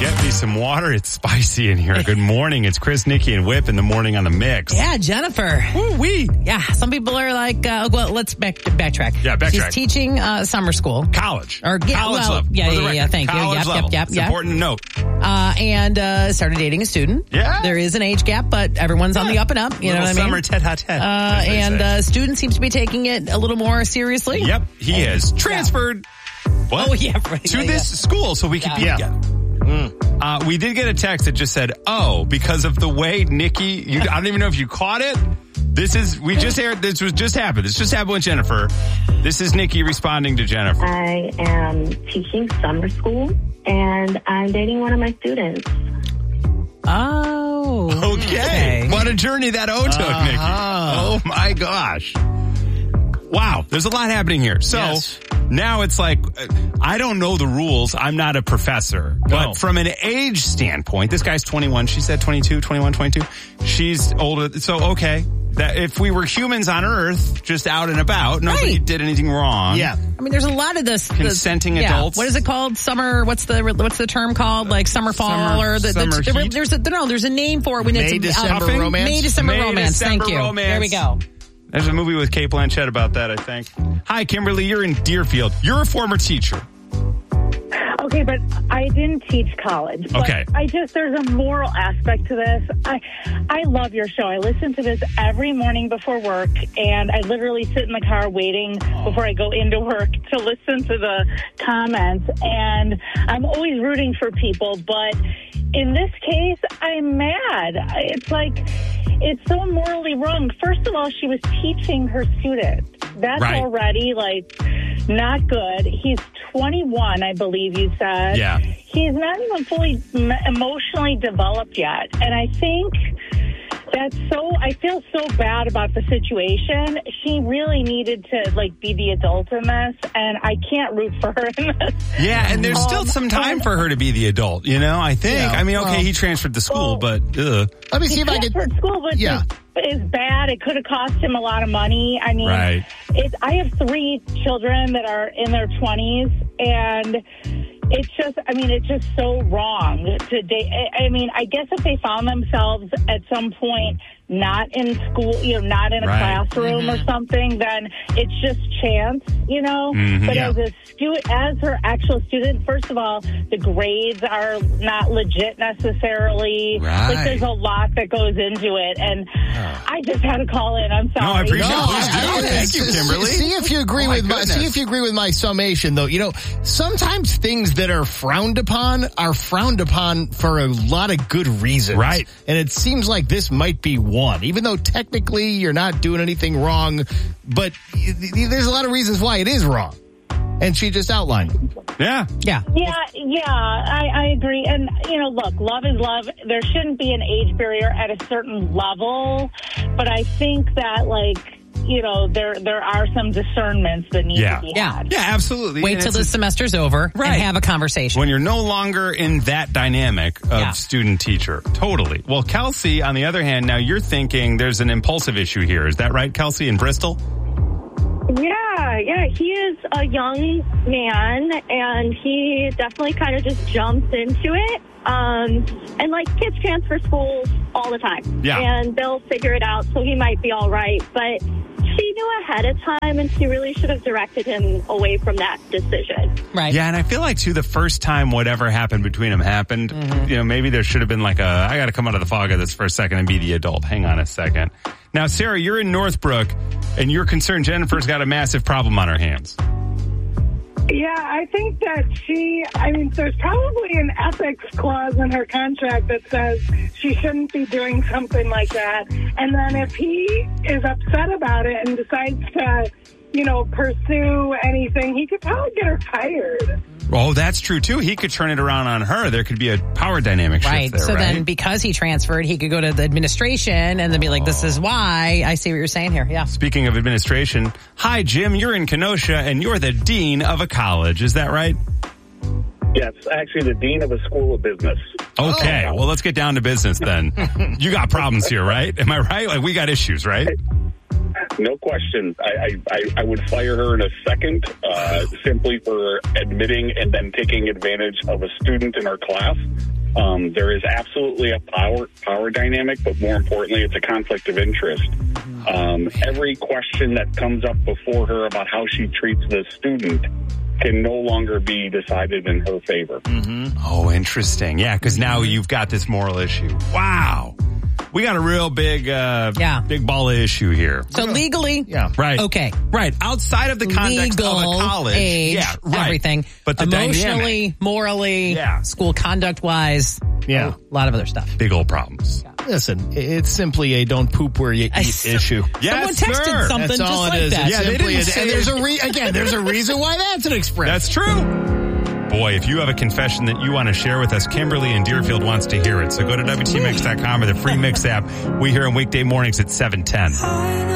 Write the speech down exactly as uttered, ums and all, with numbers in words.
Get me some water. It's spicy in here. Good morning. It's Chris, Nikki, and Whip in the morning on the mix. Yeah, Jennifer. Ooh, wee. Yeah, some people are like, uh, well, let's back, backtrack. Yeah, backtrack. She's teaching uh, summer school. College. Or, yeah, College well, level. Yeah, For the yeah, record. yeah, thank College you. Yep, level. yep, yep, It's yep. important to note. Uh, and uh, started dating a student. Yeah. There is an age gap, but everyone's on the up and up. You Little know what I mean? summer tete-a-tete. Uh, as they and say. uh, student seems to be taking it a little more seriously. Yep, he is. Transferred. What? Oh, yeah, right. To yeah, this yeah. school so we could Yeah. be together. Mm. Uh, we did get a text that just said, oh, because of the way Nikki, you, I don't even know if you caught it. This is, we just aired, this was just happened. This just happened with Jennifer. This is Nikki responding to Jennifer. I am teaching summer school, and I'm dating one of my students. Oh. Okay. okay. What a journey that O took, Uh-huh. Nikki. Oh my gosh. Wow. There's a lot happening here. So Yes. now it's like, uh, I don't know the rules. I'm not a professor. But No. from an age standpoint, this guy's twenty-one. She said twenty-two, twenty-one, twenty-two. She's older. So, okay. That if we were humans on Earth, just out and about, nobody Right. did anything wrong. Yeah. I mean, there's a lot of this. Consenting the, yeah. adults. What is it called? Summer. What's the what's the term called? Like summer, fall, Summer- or the, summer the, heat? there's a no. There's a name for it when May, it's December uh, romance? May December May, romance. December Thank you. romance. There we go. There's a movie with Kate Blanchett about that, I think. Hi, Kimberly. You're in Deerfield. You're a former teacher. Okay, but I didn't teach college. But Okay. I just, there's a moral aspect to this. I I love your show. I listen to this every morning before work, and I literally sit in the car waiting before I go into work to listen to the comments. And I'm always rooting for people, but in this case, I'm mad. It's like, it's so morally wrong. First of all, she was teaching her student. That's Right. already, like, not good. He's twenty-one, I believe you said. Yeah. He's not even fully m- emotionally developed yet. And I think that's so, I feel so bad about the situation. She really needed to, like, be the adult in this, and I can't root for her in this. Yeah, and there's still Um, some time for her to be the adult, you know, I think. Yeah, I mean, okay, well- he transferred to school, but, ugh. Let me see if I can. Transferred school, which Yeah. is, is bad. It could have cost him a lot of money. I mean, Right. it's, I have three children that are in their twenties, and it's just, I mean, it's just so wrong to date. I I mean, I guess if they found themselves at some point not in school, you know, not in a Right. classroom or something, then it's just chance, you know. Mhm. But Yeah. as a student, as her actual student, first of all, the grades are not legit necessarily. Right. Like, there's a lot that goes into it, and I just had to call in. I'm sorry. No, I appreciate No, it. Please I- do. I- Thank you, see- Kimberly. See if you agree Oh, my with my, goodness. see if you agree with my summation, though. You know, sometimes things that are frowned upon are frowned upon for a lot of good reasons. Right. And it seems like this might be one, even though technically you're not doing anything wrong, but y- y- there's a lot of reasons why it is wrong. And she just outlined it. Yeah. Yeah. Yeah, yeah, I, I agree. And, you know, look, love is love. There shouldn't be an age barrier at a certain level, but I think that, like, you know, there there are some discernments that need Yeah. to be Yeah. had. Yeah, absolutely. Wait And till it's the a- semester's over Right. and have a conversation. when you're no longer in that dynamic of Yeah. student teacher. Totally. Well, Kelsey, on the other hand, now you're thinking there's an impulsive issue here. Is that right, Kelsey, in Bristol? Yeah, yeah, he is a young man, and he definitely kind of just jumps into it. Um, and, like, kids transfer schools all the time. Yeah. And they'll figure it out, so he might be all right. But she knew ahead of time, and she really should have directed him away from that decision. Right. Yeah, and I feel like, too, the first time whatever happened between them happened, you know, maybe there should have been like a, I got to come out of the fog of this for a second and be the adult. Hang on a second. Now, Sarah, you're in Northbrook, and you're concerned Jennifer's got a massive problem on her hands. Yeah, I think that she, I mean, there's probably an ethics clause in her contract that says she shouldn't be doing something like that. And then if he is upset about it and decides to, you know, pursue anything, he could probably get her fired. Oh, that's true, too. He could turn it around on her. There could be a power dynamic shift Right. there, So right? then because he transferred, he could go to the administration and then be like, this is why. I see what you're saying here. Yeah. Speaking of administration, hi, Jim, you're in Kenosha, and you're the dean of a college. Is that right? Yes, actually the dean of a school of business. Okay, well, let's get down to business then. You got problems here, right? Am I right? Like, we got issues, right? No question. I, I, I would fire her in a second, uh, simply for admitting and then taking advantage of a student in our class. Um, there is absolutely a power power dynamic, but more importantly, it's a conflict of interest. Um, every question that comes up before her about how she treats the student can no longer be decided in her favor. Mm-hmm. Oh, interesting. Yeah, because now you've got this moral issue. Wow. We got a real big, uh, yeah. big ball of issue here. So legally, yeah, right, okay, right. Outside of the context Legal, of a college, age, yeah, right. everything. But the emotionally, dynamic. morally, yeah. school conduct wise, yeah, a lot of other stuff. Big old problems. Yeah. Listen, it's simply a don't poop where you eat issue. Yes, Someone texted sir. something That's just all like it is. that. It's Yeah, they simply didn't a, say and there's a re, again. There's a reason why that's an expression. That's true. Boy, if you have a confession that you want to share with us, Kimberly in Deerfield wants to hear it. So go to W T mix dot com or the free Mix app. We hear on weekday mornings at seven ten.